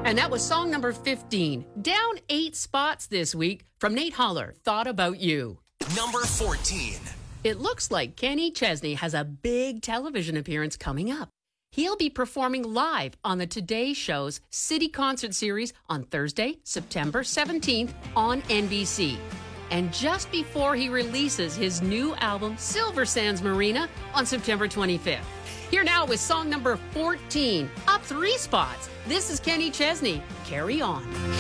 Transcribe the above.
And that was song number 15. Down 8 spots this week from Nate Holler, Thought About You. Number 14. It looks like Kenny Chesney has a big television appearance coming up. He'll be performing live on the Today Show's City Concert Series on Thursday, September 17th on NBC. And just before he releases his new album, Silver Sands Marina, on September 25th. Here now with song number 14, up 3 spots. This is Kenny Chesney. Carry On.